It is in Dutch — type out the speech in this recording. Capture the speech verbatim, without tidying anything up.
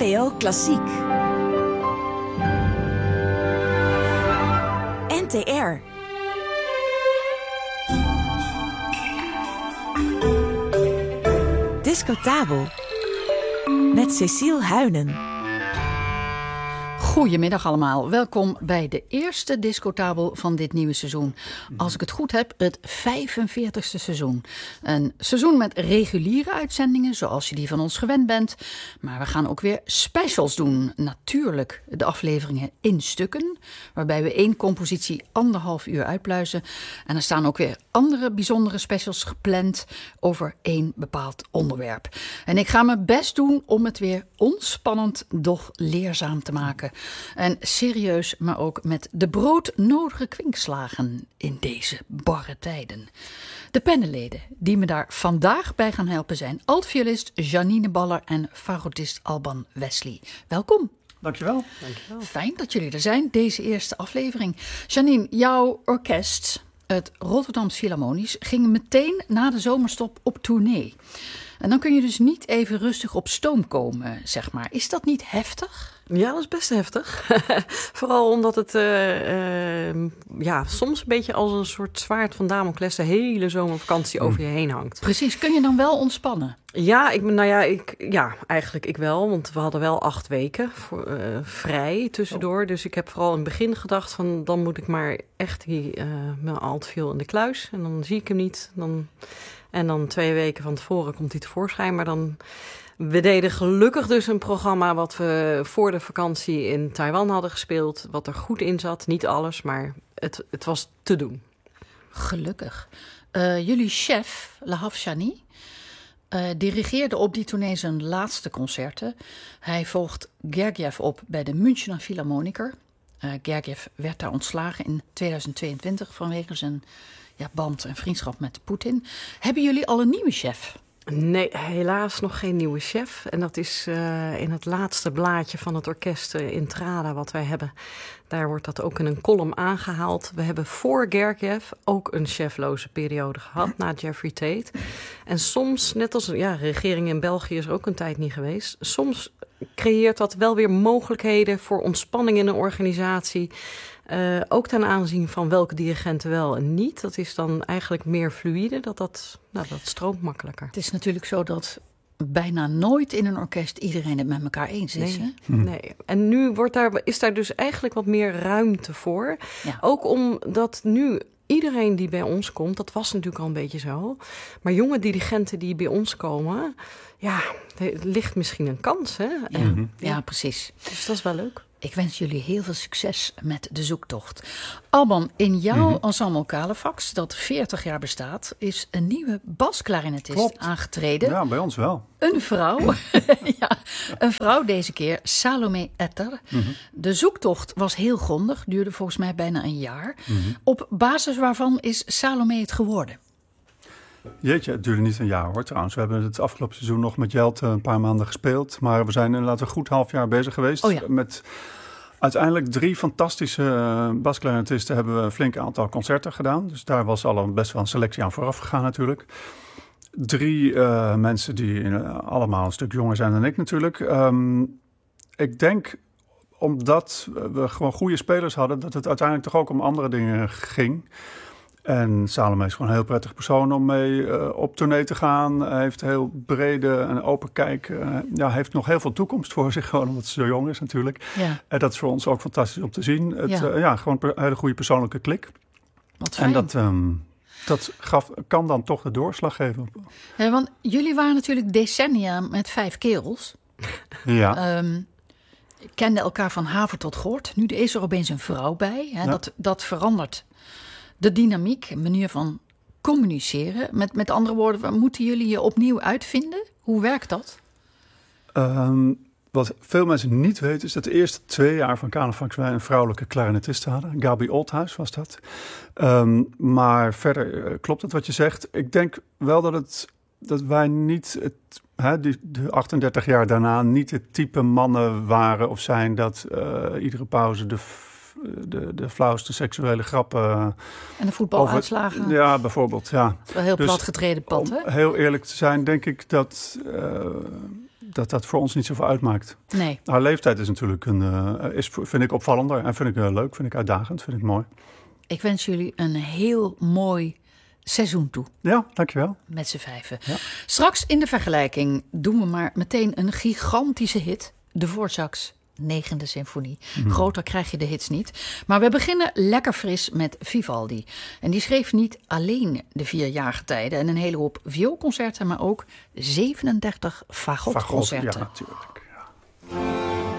P O Klassiek. N T R. Discotabel. Met Cecile Huynen. Goedemiddag allemaal. Welkom bij de eerste discotabel van dit nieuwe seizoen. Als ik het goed heb, het vijfenveertigste seizoen. Een seizoen met reguliere uitzendingen, zoals je die van ons gewend bent. Maar we gaan ook weer specials doen. Natuurlijk de afleveringen in stukken, waarbij we één compositie anderhalf uur uitpluizen. En er staan ook weer andere bijzondere specials gepland over één bepaald onderwerp. En ik ga mijn best doen om het weer ontspannend, doch leerzaam te maken. En serieus, maar ook met de broodnodige kwinkslagen in deze barre tijden. De panelleden die me daar vandaag bij gaan helpen zijn altviolist Janine Baller en fagotist Alban Wesley. Welkom. Dankjewel. Dankjewel. Fijn dat jullie er zijn, deze eerste aflevering. Janine, jouw orkest, het Rotterdams Philharmonisch, ging meteen na de zomerstop op tournee. En dan kun je dus niet even rustig op stoom komen, zeg maar. Is dat niet heftig? Ja, dat is best heftig. Vooral omdat het uh, uh, ja, soms een beetje als een soort zwaard van Damocles de hele zomervakantie over je heen hangt. Precies. Kun je dan wel ontspannen? Ja, ik, nou ja, ik, ja, eigenlijk ik wel. Want we hadden wel acht weken voor, uh, vrij tussendoor. Oh. Dus ik heb vooral in het begin gedacht van dan moet ik maar echt die, uh, mijn altviol in de kluis. En dan zie ik hem niet. Dan, en dan twee weken van tevoren komt hij tevoorschijn. Maar dan... We deden gelukkig dus een programma wat we voor de vakantie in Taiwan hadden gespeeld. Wat er goed in zat. Niet alles, maar het, het was te doen. Gelukkig. Uh, jullie chef, Lahav Shani, uh, dirigeerde op die tournee zijn laatste concerten. Hij volgt Gergiev op bij de Münchener Philharmoniker. Uh, Gergiev werd daar ontslagen in tweeduizend tweeëntwintig vanwege zijn ja, band en vriendschap met Poetin. Hebben jullie al een nieuwe chef? Nee, helaas nog geen nieuwe chef. En dat is uh, in het laatste blaadje van het orkest uh, Intrada wat wij hebben. Daar wordt dat ook in een column aangehaald. We hebben voor Gergiev ook een chefloze periode gehad na Jeffrey Tate. En soms, net als ja, de regering in België is er ook een tijd niet geweest. Soms creëert dat wel weer mogelijkheden voor ontspanning in een organisatie. Uh, ook ten aanzien van welke dirigenten wel en niet. Dat is dan eigenlijk meer fluïde. Dat, dat, nou, dat stroomt makkelijker. Het is natuurlijk zo dat bijna nooit in een orkest iedereen het met elkaar eens is. Nee, hè? nee. En nu wordt daar, is daar dus eigenlijk wat meer ruimte voor. Ja. Ook omdat nu iedereen die bij ons komt, dat was natuurlijk al een beetje zo. Maar jonge dirigenten die bij ons komen, ja, er ligt misschien een kans. Hè? Ja, mm-hmm. ja, precies. Dus dat is wel leuk. Ik wens jullie heel veel succes met de zoektocht. Alban, in jouw mm-hmm. ensemble Calefax, dat veertig jaar bestaat, is een nieuwe basklarinetist Klopt. aangetreden. Ja, bij ons wel. Een vrouw. ja, een vrouw deze keer, Salome Etter. Mm-hmm. De zoektocht was heel grondig, duurde volgens mij bijna een jaar. Mm-hmm. Op basis waarvan is Salome het geworden? Jeetje, het duurde niet een jaar hoor trouwens. We hebben het afgelopen seizoen nog met Jelte een paar maanden gespeeld. Maar we zijn inderdaad een goed half jaar bezig geweest. Oh ja. Met uiteindelijk drie fantastische uh, basklarinetisten hebben we een flink aantal concerten gedaan. Dus daar was al een, best wel een selectie aan vooraf gegaan natuurlijk. Drie uh, mensen die uh, allemaal een stuk jonger zijn dan ik natuurlijk. Um, ik denk omdat we gewoon goede spelers hadden, dat het uiteindelijk toch ook om andere dingen ging. En Salome is gewoon een heel prettig persoon om mee uh, op tournee te gaan. Hij heeft een heel brede en open kijk. Uh, ja, heeft nog heel veel toekomst voor zich, gewoon omdat ze zo jong is natuurlijk. Ja. En dat is voor ons ook fantastisch om te zien. Het, ja. Uh, ja, gewoon een hele goede persoonlijke klik. Wat fijn. En dat, um, dat gaf, kan dan toch de doorslag geven. Ja, want jullie waren natuurlijk decennia met vijf kerels. Ja. Um, kenden elkaar van haver tot gort. Nu is er opeens een vrouw bij. Hè? Ja. Dat, dat verandert de dynamiek, een manier van communiceren. Met, met andere woorden, moeten jullie je opnieuw uitvinden? Hoe werkt dat? Um, wat veel mensen niet weten is dat de eerste twee jaar van Calefax wij een vrouwelijke klarinetist hadden. Gabi Oldhuis was dat. Um, maar verder uh, klopt het wat je zegt. Ik denk wel dat, het, dat wij niet, het, hè, die, de achtendertig jaar daarna, niet het type mannen waren of zijn dat uh, iedere pauze de... De, de flauwste seksuele grappen. En de voetbaluitslagen. Over, ja, bijvoorbeeld. Ja. Wel heel dus platgetreden pad, hè? Om heel eerlijk te zijn, denk ik dat, uh, dat dat voor ons niet zoveel uitmaakt. Nee. Haar leeftijd is natuurlijk een, uh, is, vind ik opvallender en vind ik uh, leuk, vind ik uitdagend, vind ik mooi. Ik wens jullie een heel mooi seizoen toe. Ja, dankjewel. Met z'n vijven. Ja. Straks in de vergelijking doen we maar meteen een gigantische hit. De Dvořák's negende symfonie. Mm. Groter krijg je de hits niet. Maar we beginnen lekker fris met Vivaldi. En die schreef niet alleen de vier jaargetijden en een hele hoop vioolconcerten, maar ook zevenendertig fagotconcerten. Fagot, ja, natuurlijk.